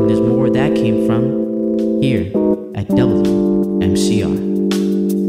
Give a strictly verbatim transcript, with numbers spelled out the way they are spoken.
and there's more where that came from here at W M C R.